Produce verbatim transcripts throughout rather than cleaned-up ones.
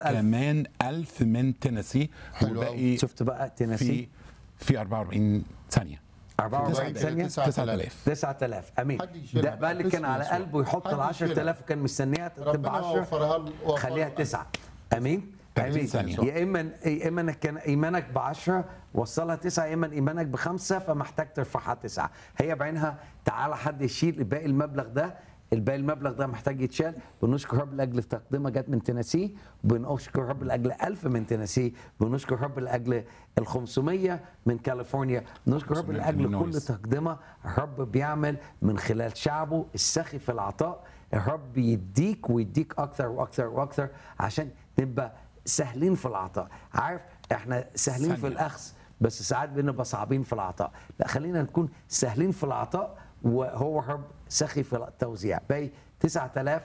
كمان ألف من تينيسي، وباقي شفت بقى تينيسي في في أربعة وأربعين ثانية. أربعة وأربعين ثانية تسعة آلاف تسعة آلاف. امين. ده بقى اللي كان على قلبه يحط ال عشرة آلاف وكان مستنيها تبقى عشرة، خليها تسعة. امين. امين. يا اما يا اما انك كان ايمانك ب عشرة وصلها تسعة، يا اما ايمانك بخمسة فمحتاج ترفعها تسعة. هي بعينها. تعالى حد يشيل باقي المبلغ ده، الباقي المبلغ ده محتاج يتشال. بنشكر رب لاجل التقدمه جت من تينيسي، بنشكر رب لاجل ألف من تينيسي، بنشكر رب لاجل ال خمسمية من كاليفورنيا، بنشكر رب لاجل كل تقدمه الرب بيعمل من خلال شعبه السخي في العطاء. الرب يديك ويديك اكثر واكثر واكثر عشان نبقى سهلين في العطاء. عارف احنا سهلين ثانية. في الاخذ بس ساعات بنبقى صعبين في العطاء. لا، خلينا نكون سهلين في العطاء وهو رب سخي في التوزيع. باقي تسعة آلاف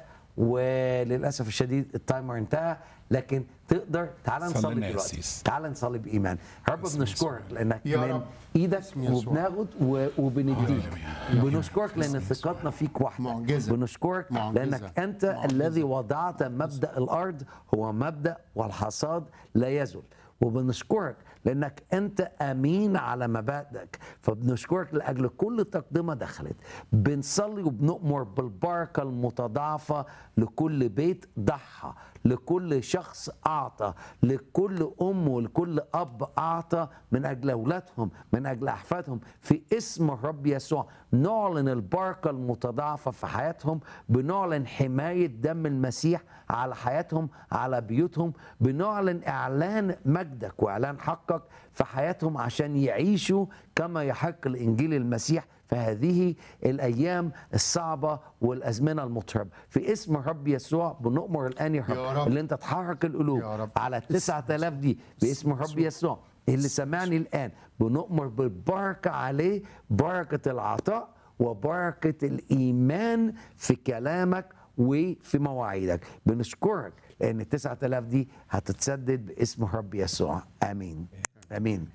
وللاسف الشديد التايمر انتهى، لكن تقدر. تعال نصلي دلوقتي، تعال نصلي بايمان. رب بنشكرك لانك من ايدك وبناخد وبنديك. بنشكرك لان ثقتنا فيك واحده. بنشكرك لانك انت الذي وضعت مبدا الارض هو مبدا والحصاد لا يزول. وبنشكرك لانك انت امين على مبادئك. فبنشكرك لاجل كل تقدمه دخلت. بنصلي وبنؤمر بالبركه المتضاعفه لكل بيت ضحى، لكل شخص اعطى، لكل ام ولكل اب اعطى من اجل اولادهم، من اجل احفادهم. في اسم الرب يسوع نعلن البركه المتضاعفه في حياتهم. بنعلن حمايه دم المسيح على حياتهم، على بيوتهم. بنعلن اعلان مجدك واعلان حقك في حياتهم عشان يعيشوا كما يحق الانجيل المسيح في هذه الايام الصعبه والازمنه المضطربه. في اسم الرب يسوع بنؤمر الان يا رب اللي انت تحرك القلوب على التسعة آلاف دي باسم الرب يسوع. اللي سمعني الان بنؤمر بالبركه عليه، بركه العطاء وبركه الايمان في كلامك وفي مواعيدك. بنشكرك لان التسعة آلاف دي هتتسدد باسم الرب يسوع. امين امين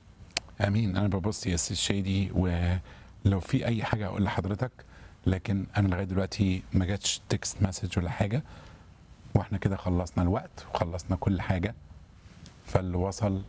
امين. انا ببص يا سيد شادي، ولو في اي حاجه اقول لحضرتك، لكن انا لغايه دلوقتي ما جاتش تكست مسج ولا حاجه، واحنا كده خلصنا الوقت وخلصنا كل حاجه. فاللي وصل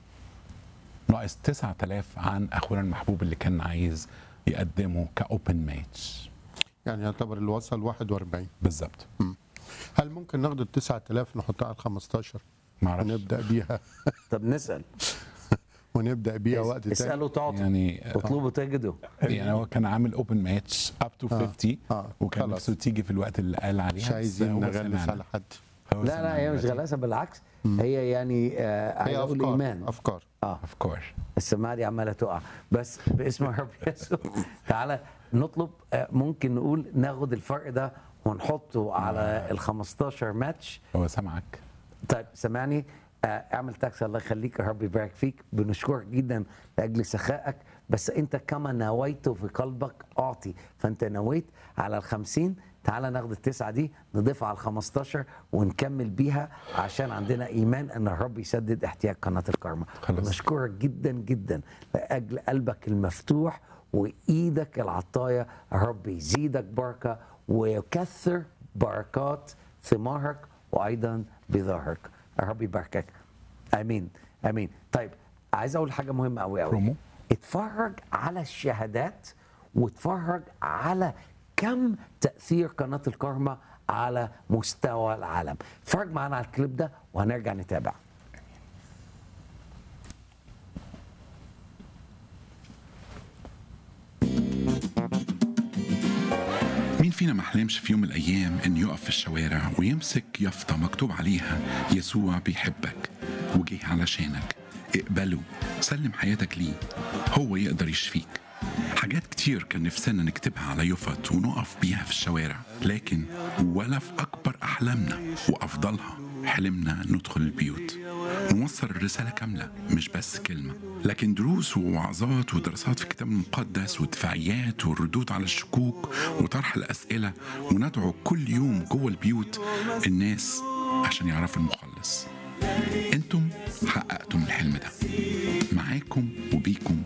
ناقص تسعة آلاف عن اخونا المحبوب اللي كان عايز يقدمه كاوبن ماتش، يعني يعتبر اللي وصل واحد وأربعين بالظبط. هل ممكن ناخد ال تسعة آلاف نحطها على ال خمستاشر ونبدا بيها؟ طب نسال ونبدا بيها وقت تاني. اسالوا تعطوا، يعني اطلبوا تجدوا. يعني هو كان عامل اوبن ماتش اب تو خمسين، آه. آه. وكان نفسه تيجي في الوقت اللي قال عليها. مش عايزين نغلس على حد. لا لا، هي مش غلاسه، بالعكس. مم. هي يعني آه هي افكار ايمان افكار اه افكار. السماعه دي عماله تقع. بس باسم الرب يسوع تعالى نطلب. آه ممكن نقول ناخد الفرق ده ونحطه على ال خمستاشر ماتش. هو سامعك؟ طيب سامعني. آه اعمل تاكس. الله يخليك، الرب يبارك فيك. بنشكرك جدا لاجل سخائك، بس انت كما نويت في قلبك اعطي، فانت نويت على الخمسين. تعالى ناخد التسعة دي نضيفها على الخمستاشر ونكمل بيها عشان عندنا ايمان ان الرب يسدد احتياج قناة الكرمة. بنشكرك جدا جدا لاجل قلبك المفتوح وايدك العطاية. الرب يزيدك بركة ويكثر بركات ثمارك وايضا بظهرك. الرب يباركك. امين امين. طيب عايز اقول حاجة مهمة قوي قوي. اتفرج على الشهادات واتفرج على كم تأثير قناة الكرمة على مستوى العالم. اتفرج معانا على الكليب ده وهنرجع نتابع. مين فينا ما حلمش في يوم من الأيام إنه يقف في الشوارع ويمسك يافطة مكتوب عليها يسوع بيحبك وجه علشانك، اقبله، سلم حياتك ليه، هو يقدر يشفيك. حاجات كتير كان نفسنا نكتبها على يفط ونقف بيها في الشوارع، لكن ولا في أكبر أحلامنا وأفضلها حلمنا ندخل البيوت ونوصل الرسالة كاملة، مش بس كلمة، لكن دروس ووعظات ودراسات في الكتاب المقدس ودفاعيات والردود على الشكوك وطرح الأسئلة، وندعو كل يوم جوه البيوت الناس عشان يعرفوا المخلص. انتم حققتم الحلم ده، معاكم وبيكم